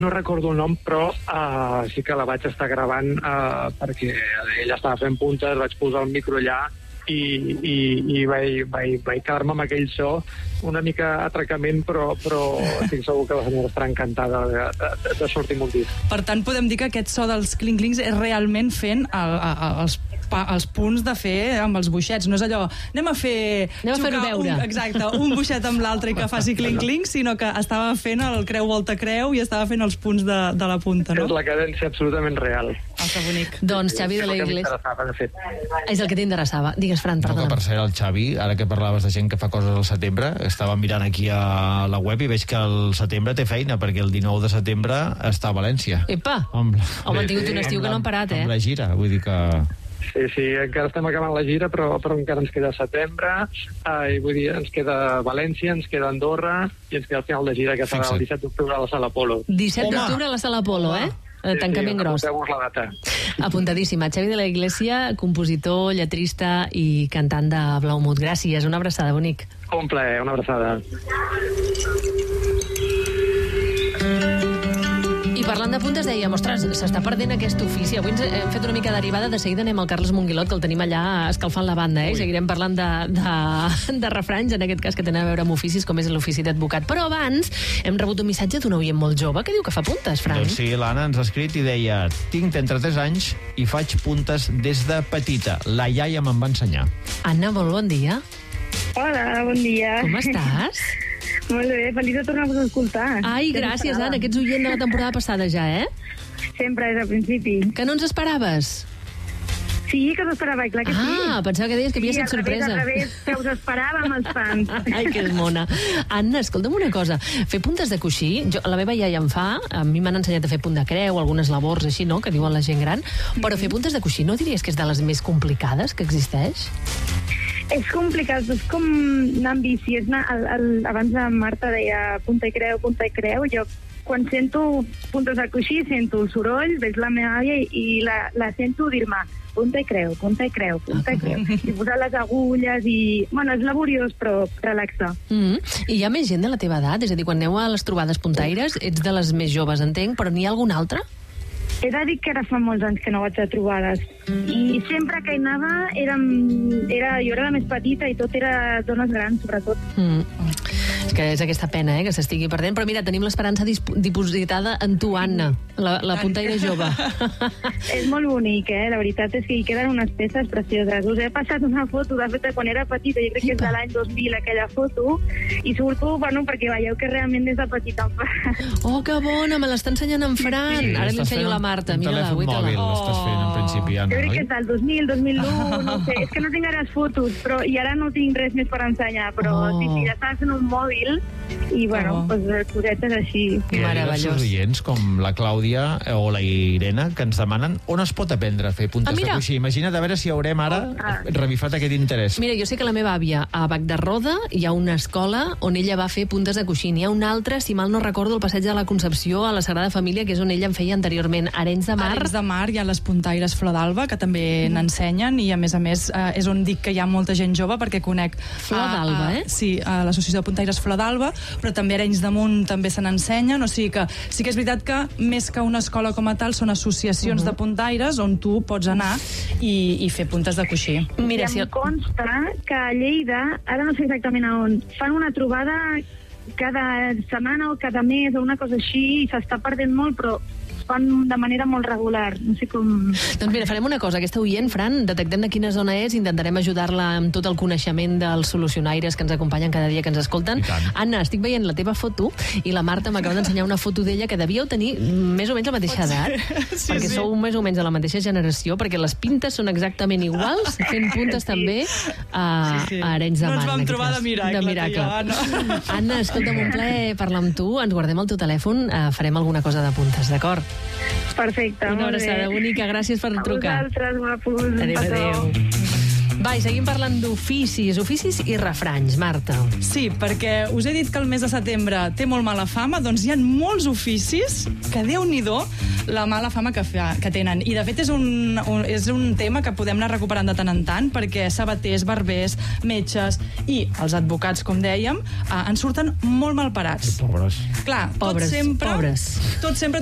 No recordo el nom, però sí que la vaig estar gravant perquè ella estava fent puntes, vaig posar el micro allà i vaig quedar-me amb aquell so, una mica atracament, però estic segur que la senyora estarà encantada de sortir amb un disc. Per tant, podem dir que aquest so dels cling-clings és realment fent els punts de fer amb els boixets. No és allò, anem a fer-ho veure. Exacte, un boixet amb l'altre i que faci cling-cling, sinó que estava fent el creu-volta-creu i estava fent els punts de la punta, no? És la cadència absolutament real. Que bonic. Doncs Xavi de la Iglesia... És el que t'interessava. Digues, Fran, perdona. No, que per ser el Xavi, ara que parlaves de gent que fa coses al setembre, estava mirant aquí a la web i veig que el setembre té feina, perquè el 19 de setembre està a València. Epa! Home, han tingut un estiu que no han parat, Amb la gira, vull dir que... Sí, encara estem acabant la gira, però encara ens queda setembre, i vull dir, ens queda València, ens queda Andorra, i ens queda el final de gira, que serà el 17 d'octubre a la Sala Apolo. 17 d'octubre a la Sala Apolo, tancament gros. Apunteu-vos la data. Apuntadíssima. Xavi de la Iglesia, compositor, lletrista i cantant de Blaumut. Gràcies, una abraçada, bonic. Un plaer, una abraçada. I parlant de puntes dèiem, ostres, s'està perdent aquest ofici. Avui ens hem fet una mica derivada, de seguida anem al Carles Monguilot, que el tenim allà escalfant la banda, i seguirem parlant de refranys, en aquest cas que tenen a veure amb oficis, com és l'ofici d'advocat. Però abans hem rebut un missatge d'un oient molt jove que diu que fa puntes, Fran. Doncs sí, l'Anna ens ha escrit i deia: tinc 33 anys i faig puntes des de petita. La iaia me'n va ensenyar. Anna, molt bon dia. Hola, bon dia. Com estàs? Molt bé, feliç de tornar-vos a escoltar. Ai, gràcies, Anna, que ets oient de la temporada passada ja, Sempre, des del principi. Que no ens esperaves? Sí, que us esperava, clar que sí. Pensava que deies que havia estat sorpresa. Al revés, que us esperàvem els fans. Ai, que és mona. Anna, escolta'm una cosa. Fer puntes de coixí, la meva iaia en fa, a mi m'han ensenyat a fer punt de creu, algunes labors així, no?, que diuen la gent gran, però fer puntes de coixí no diries que és de les més complicades que existeix? És complicat, és com anar amb bici. Abans la Marta deia punta i creu, jo quan sento puntes de coixí sento el soroll, veig la meva àvia i la sento dir-me punta i creu. I posar les agulles i... Bueno, és laboriós, però relaxa. I hi ha més gent de la teva edat? És a dir, quan aneu a les trobades puntaires, ets de les més joves, entenc, però n'hi ha algun altre? He de dir que ara fa molts anys que no vaig a trobades. I sempre que hi anava, jo era la més petita i tot era dones grans, sobretot. És que és aquesta pena, que s'estigui perdent. Però mira, tenim l'esperança dipositada en tu, Anna, la puntaire jove. És molt bonic, la veritat és que hi queden unes peces precioses. Us he passat una foto, de fet, quan era petita, jo crec que és de l'any 2000, aquella foto, i surto, perquè veieu que realment des de petita em fa. Oh, que bona, me l'està ensenyant en Fran. Sí, ara l'ensenyo a la Marta, mira-la. Un telèfon mòbil l'estàs fent en principi, Anna, jo crec que és del 2000, 2001, no sé, és que no tinc ara les fotos, i ara no tinc res més per ensenyar, però sí, ja estava fent un mòbil, i cosetes així. Hi ha diversos oients, com la Clàudia o la Irene, que ens demanen on es pot aprendre a fer puntes de coixí. Imagina't, a veure si haurem ara revifat aquest interès. Mira, jo sé que la meva àvia, a Bac de Roda, hi ha una escola on ella va fer puntes de coixí. N'hi ha una altra, si mal no recordo, al Passeig de la Concepció, a la Sagrada Família, que és on ella en feia anteriorment. Arenys de Mar. Arenys de Mar, hi ha les puntaires Flor d'Alba, que també n'ensenyen, i a més, és on dic que hi ha molta gent jove, perquè conec... Flor d'Alba, Sí, a l'Associació de Puntaires Flor d'Alba, però també Arenys de Munt també se n'ensenyen, o sigui que sí que és veritat que més que una escola com a tal són associacions de puntaires on tu pots anar i fer puntes de coixí. Mira, si em consta que a Lleida, ara no sé exactament a on, fan una trobada cada setmana o cada mes o una cosa així, i s'està perdent molt, però fan de manera molt regular, no sé com... Doncs mira, farem una cosa, aquesta oient, Fran, detectem de quina zona és, intentarem ajudar-la amb tot el coneixement dels solucionaires que ens acompanyen cada dia, que ens escolten. Anna, estic veient la teva foto i la Marta m'acaba d'ensenyar una foto d'ella que devíeu tenir més o menys la mateixa edat, perquè sou més o menys de la mateixa generació, perquè les pintes són exactament iguals, fent puntes també a Arenys de Mar. No ens vam trobar de miracle. Anna, escolta'm, un plaer parlar amb tu, ens guardem el teu telèfon, farem alguna cosa de puntes, d'acord? Perfecte, una abraçada bonica, gràcies per trucar. A vosaltres, guapos. Adéu. Va, i seguim parlant d'oficis i refranys, Marta. Sí, perquè us he dit que el mes de setembre té molt mala fama, doncs hi ha molts oficis que, Déu-n'hi-do, la mala fama que tenen. I, de fet, és un tema que podem anar recuperant de tant en tant, perquè sabaters, barbers, metges i els advocats, com dèiem, en surten molt malparats. Pobres. Clar, Pobres. tot sempre